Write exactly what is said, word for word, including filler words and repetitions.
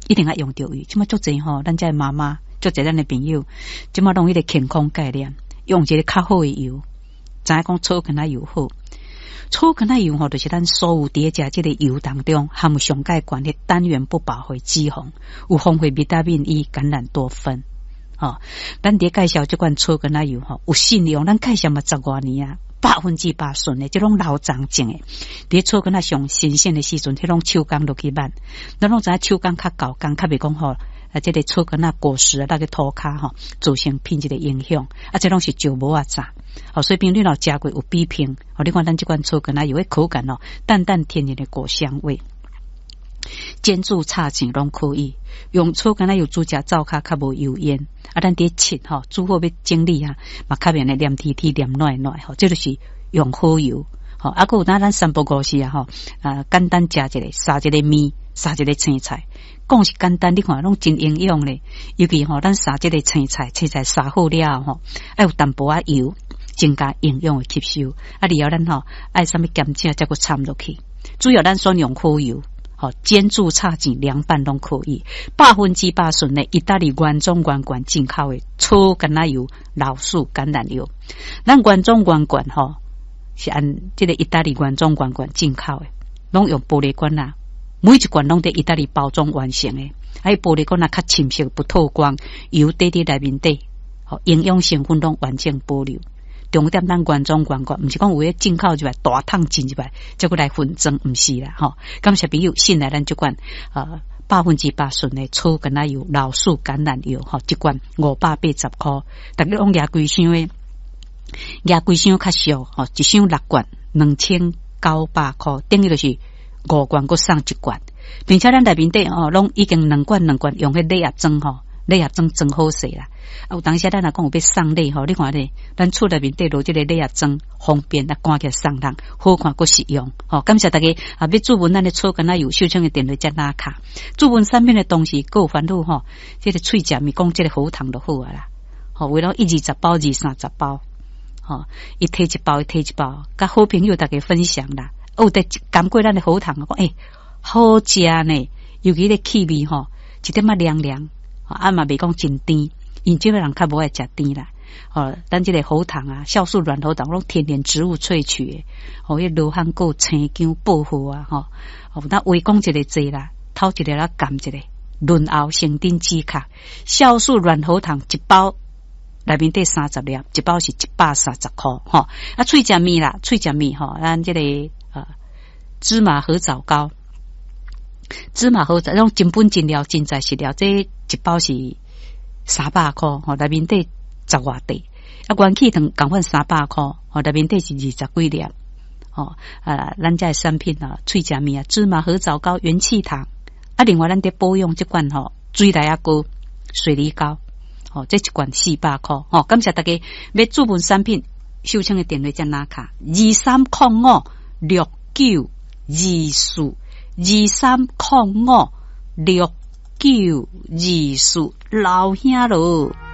一定要用到伊。即么足济吼，咱遮妈妈足济咱的朋友，即么拢迄个健康概念，用一个较好的油，知影讲草根仔油好。草根仔油吼，就是咱所有伫食即个油当中含有上介悬的单元不饱和脂肪，有丰富维他命 E、橄榄多酚。哦，咱伫介绍即款草根仔油吼，有信用，咱介绍嘛十外年啊。百分之百顺的，即种老长种的，伫草根仔上新鲜的时阵，迄种手工落去挽，咱拢知影手工较厚，工较袂讲吼，啊，即个草根仔果实啊，那个涂骹吼，造成品质的影响，啊，即拢是石磨啊炸，哦，所以朋友若食过有比拼，哦，你看咱即款草根仔有迄口感哦，淡淡甜甜的果香味。煎煮炒酱拢可以，用草根仔油煮食灶骹较无油烟，啊，咱伫切吼，煮好要整理啊，嘛较免咧黏贴贴黏软软吼，这就是用好油，吼，啊，佮有当咱三不五时啊吼，啊，简单食一个，杀一个面，杀一个青菜，讲是简单，你看拢真营养咧，尤其吼，咱杀一个青菜，青菜杀好了吼，爱有淡薄仔油，增加营养的吸收，啊，然后咱吼爱啥物咸菜再个掺落去，主要咱选用好油。好，煎煮炒酱凉拌拢可以，百分之百纯的意大利原装原罐进口的草根仔油、老树橄榄油。咱原装原罐吼是按这个意大利原装原罐进口的，拢用玻璃罐啦，每一罐拢在意大利包装完成的，还玻璃罐啊较深色不透光，油滴滴内面底，好营养成分拢完整保留。重点咱原装原罐，毋是讲有诶进口入来大桶进入来，再过来分装，毋是啦吼。感谢朋友信赖咱这款呃百分之百纯诶草根仔油、老树橄榄油吼，一罐五百八十块，大家拢压规箱诶，压规箱较俗吼，一箱六罐两千九百块，等于就是五罐佮送一罐，并且咱内面底哦，拢已经两罐两罐用迄礼盒装吼。礼盒装装好势啦，啊，有当时咱若讲有要送礼吼，你看咧，咱厝内面底落即个礼盒装方便，啊，赶起来送人，好看佮实用。吼，感谢大家啊！要注文咱的草根仔油，手枪的电话加拉卡，注文产品的东西各有烦恼吼，即、这个喙食咪讲即个好糖就好啊啦。吼，为了一二十包、二三十包，吼，一提一包，一提一包，甲好朋友大家分享啦。哦，得感过咱的好糖啊，讲诶、欸，好食呢，尤其个气味吼，一点仔凉凉。啊嘛，袂讲真甜，因即个人较无爱食甜啦。哦，咱即个喉糖啊，酵素软喉糖拢天然植物萃取的，哦，迄罗汉果、青姜、薄荷啊，吼、哦，哦，咱微讲一个济啦，偷一个啦，含一个，润喉生丁止咳。酵素软喉糖一包内面底三十粒，一包是一百三十块，吼、哦。啊，脆食面啦，脆食面吼，咱即、这个呃芝麻和枣糕。芝麻好，种真本真料真材实料，这一包是三百块，吼，内面底十外块，啊，元气糖共款三百块，吼，内面底是二十几粒，吼，啊，咱家的产品啊，脆食面啊，芝麻和枣糕、元气糖，啊，另外咱得保养这款吼，水梨啊糕、水梨糕，吼，这一罐四百块，吼，感谢大家要注文产品，收听的电话加拿卡二三零五六九二四。二三零五六九二四，老兄咯。